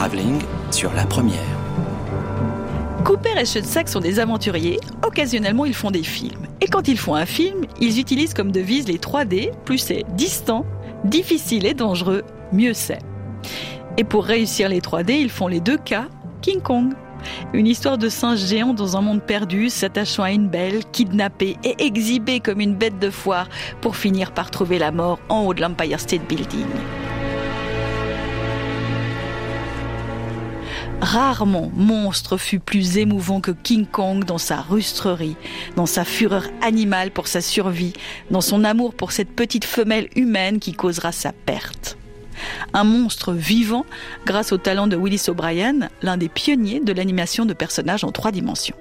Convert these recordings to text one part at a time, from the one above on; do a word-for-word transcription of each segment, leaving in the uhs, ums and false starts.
Travelling sur la première. Cooper et Schoedsack sont des aventuriers. Occasionnellement, ils font des films. Et quand ils font un film, ils utilisent comme devise les trois D. Plus c'est distant, difficile et dangereux, mieux c'est. Et pour réussir les trois D, ils font les deux K, King Kong. Une histoire de singe géant dans un monde perdu, s'attachant à une belle, kidnappée et exhibée comme une bête de foire pour finir par trouver la mort en haut de l'Empire State Building. Rarement monstre fut plus émouvant que King Kong dans sa rustrerie, dans sa fureur animale pour sa survie, dans son amour pour cette petite femelle humaine qui causera sa perte. Un monstre vivant grâce au talent de Willis O'Brien, l'un des pionniers de l'animation de personnages en trois dimensions.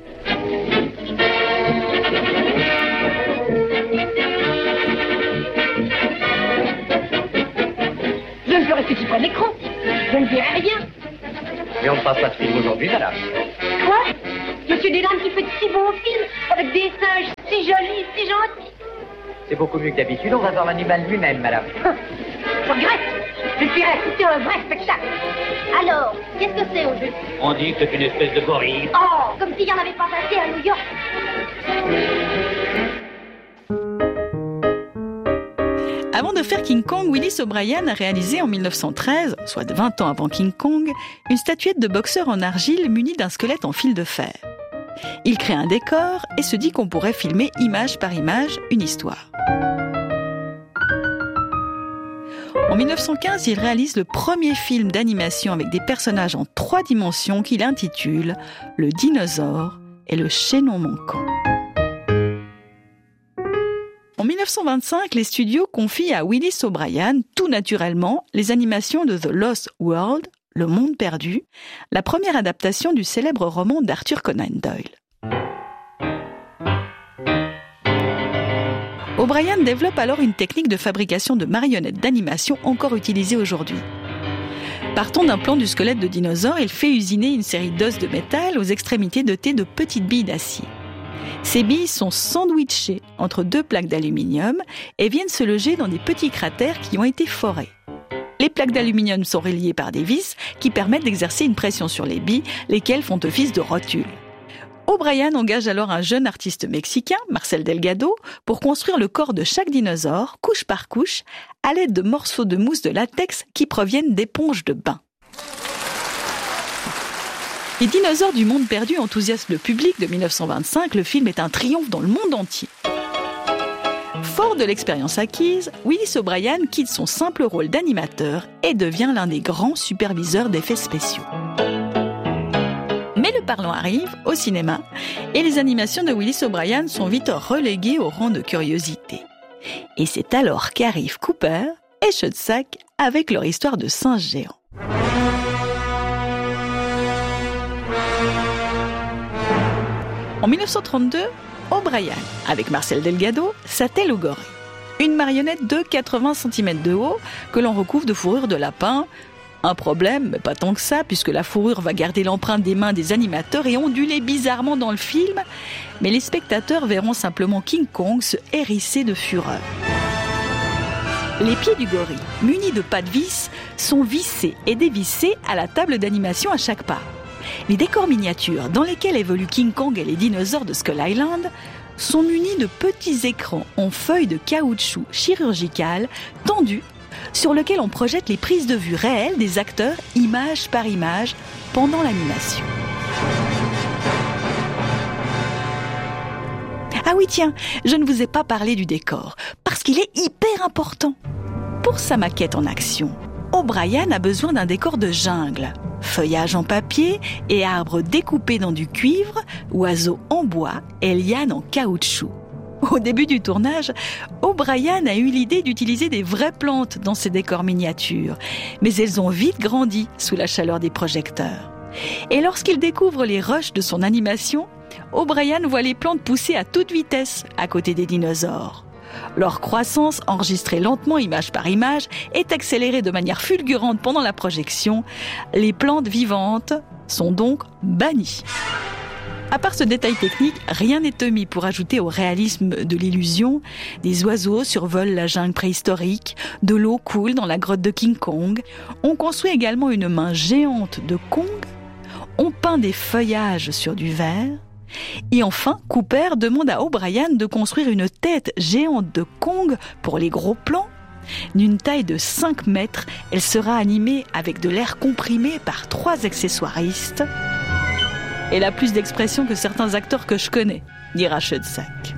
Je ne peux rester sur un écran. Je ne verrai rien. Mais on ne passe pas de film aujourd'hui, madame. Quoi? Monsieur Deslandes qui fait de si bons films, avec des singes si jolis, si gentils. C'est beaucoup mieux que d'habitude, on va voir l'animal lui-même, madame. Je regrette. Je suis assister à un vrai spectacle. Alors, qu'est-ce que c'est au jeu? On dit que c'est une espèce de gorille. Oh, comme s'il n'y en avait pas passé à New York. Avant de faire King Kong, Willis O'Brien a réalisé en mille neuf cent treize, soit vingt ans avant King Kong, une statuette de boxeur en argile munie d'un squelette en fil de fer. Il crée un décor et se dit qu'on pourrait filmer image par image une histoire. En mille neuf cent quinze, il réalise le premier film d'animation avec des personnages en trois dimensions qu'il intitule « Le dinosaure et le chaînon manquant ». En mille neuf cent vingt-cinq, les studios confient à Willis O'Brien, tout naturellement, les animations de The Lost World, Le Monde Perdu, la première adaptation du célèbre roman d'Arthur Conan Doyle. O'Brien développe alors une technique de fabrication de marionnettes d'animation encore utilisée aujourd'hui. Partant d'un plan du squelette de dinosaure, il fait usiner une série d'os de métal aux extrémités dotées de petites billes d'acier. Ces billes sont sandwichées entre deux plaques d'aluminium et viennent se loger dans des petits cratères qui ont été forés. Les plaques d'aluminium sont reliées par des vis qui permettent d'exercer une pression sur les billes, lesquelles font office de rotules. O'Brien engage alors un jeune artiste mexicain, Marcel Delgado, pour construire le corps de chaque dinosaure, couche par couche, à l'aide de morceaux de mousse de latex qui proviennent d'éponges de bain. Les dinosaures du monde perdu enthousiasment le public. De mille neuf cent vingt-cinq, le film est un triomphe dans le monde entier. Fort de l'expérience acquise, Willis O'Brien quitte son simple rôle d'animateur et devient l'un des grands superviseurs d'effets spéciaux. Mais le parlant arrive au cinéma et les animations de Willis O'Brien sont vite reléguées au rang de curiosité. Et c'est alors qu'arrivent Cooper et Schoedsack avec leur histoire de singe géant. En mille neuf cent trente-deux, O'Brien, avec Marcel Delgado, s'attelle au gorille. Une marionnette de quatre-vingts centimètres de haut que l'on recouvre de fourrure de lapin. Un problème, mais pas tant que ça, puisque la fourrure va garder l'empreinte des mains des animateurs et onduler bizarrement dans le film. Mais les spectateurs verront simplement King Kong se hérisser de fureur. Les pieds du gorille, munis de pattes vis, sont vissés et dévissés à la table d'animation à chaque pas. Les décors miniatures dans lesquels évoluent King Kong et les dinosaures de Skull Island sont munis de petits écrans en feuilles de caoutchouc chirurgicales tendues sur lesquels on projette les prises de vue réelles des acteurs image par image pendant l'animation. Ah oui, tiens, je ne vous ai pas parlé du décor, parce qu'il est hyper important. Pour sa maquette en action, O'Brien a besoin d'un décor de jungle. Feuillage en papier et arbres découpés dans du cuivre, oiseaux en bois et lianes en caoutchouc. Au début du tournage, O'Brien a eu l'idée d'utiliser des vraies plantes dans ses décors miniatures, mais elles ont vite grandi sous la chaleur des projecteurs. Et lorsqu'il découvre les rushs de son animation, O'Brien voit les plantes pousser à toute vitesse à côté des dinosaures. Leur croissance, enregistrée lentement image par image, est accélérée de manière fulgurante pendant la projection. Les plantes vivantes sont donc bannies. À part ce détail technique, rien n'est omis pour ajouter au réalisme de l'illusion. Des oiseaux survolent la jungle préhistorique, de l'eau coule dans la grotte de King Kong. On construit également une main géante de Kong. On peint des feuillages sur du verre. Et enfin, Cooper demande à O'Brien de construire une tête géante de Kong pour les gros plans. D'une taille de cinq mètres, elle sera animée avec de l'air comprimé par trois accessoiristes. Elle a plus d'expression que certains acteurs que je connais, dira Schoedsack.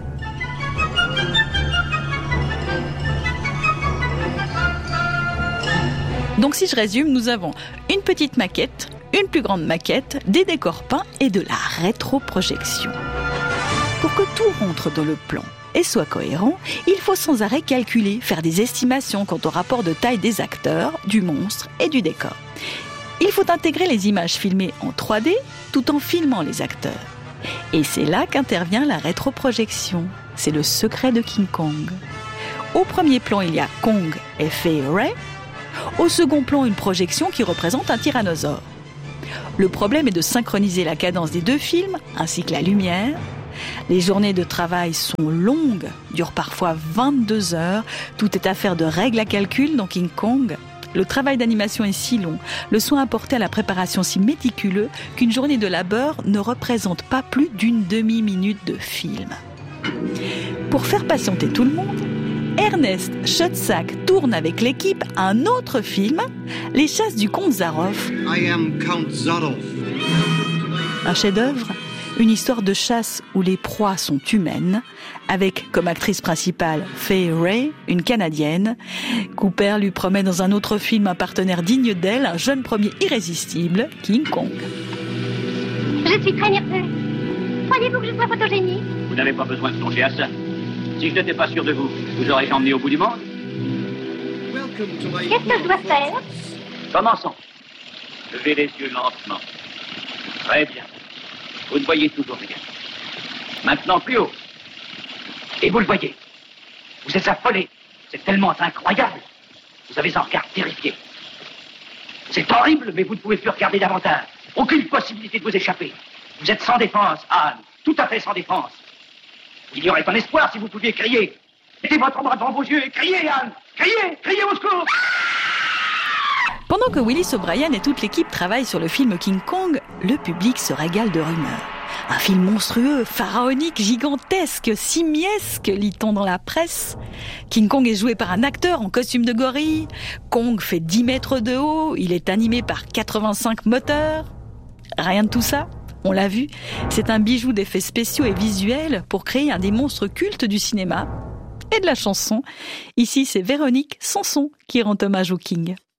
Donc si je résume, nous avons une petite maquette, une plus grande maquette, des décors peints et de la rétroprojection. Pour que tout rentre dans le plan et soit cohérent, il faut sans arrêt calculer, faire des estimations quant au rapport de taille des acteurs, du monstre et du décor. Il faut intégrer les images filmées en trois D tout en filmant les acteurs. Et c'est là qu'intervient la rétroprojection. C'est le secret de King Kong. Au premier plan, il y a Kong et Fay Wray. Au second plan, une projection qui représente un tyrannosaure. Le problème est de synchroniser la cadence des deux films, ainsi que la lumière. Les journées de travail sont longues, durent parfois vingt-deux heures. Tout est affaire de règles à calcul dans King Kong. Le travail d'animation est si long, le soin apporté à la préparation si méticuleux qu'une journée de labeur ne représente pas plus d'une demi-minute de film. Pour faire patienter tout le monde, Ernest Schoedsack tourne avec l'équipe un autre film, Les Chasses du comte Zaroff. I am Count Zaroff. Un chef-d'œuvre, une histoire de chasse où les proies sont humaines, avec comme actrice principale Fay Wray, une Canadienne. Cooper lui promet dans un autre film un partenaire digne d'elle, un jeune premier irrésistible, King Kong. Je suis très nerveuse. Croyez-vous que je sois photogénique? Vous n'avez pas besoin de songer à ça. Si je n'étais pas sûr de vous, vous auriez emmené au bout du monde. Qu'est-ce que je dois faire? Commençons. Levez les yeux lentement. Très bien. Vous ne voyez toujours rien. Maintenant plus haut. Et vous le voyez. Vous êtes affolé. C'est tellement incroyable. Vous avez un regard terrifié. C'est horrible, mais vous ne pouvez plus regarder davantage. Aucune possibilité de vous échapper. Vous êtes sans défense, Anne. Tout à fait sans défense. Il y aurait un espoir si vous pouviez crier. Mettez votre bras devant vos yeux et criez, Anne. Criez, criez au secours. Pendant que Willis O'Brien et toute l'équipe travaillent sur le film King Kong, le public se régale de rumeurs. Un film monstrueux, pharaonique, gigantesque, simiesque, lit-on dans la presse. King Kong est joué par un acteur en costume de gorille. Kong fait dix mètres de haut, il est animé par quatre-vingt-cinq moteurs. Rien de tout ça, on l'a vu, c'est un bijou d'effets spéciaux et visuels pour créer un des monstres cultes du cinéma et de la chanson. Ici, c'est Véronique Sanson qui rend hommage au King.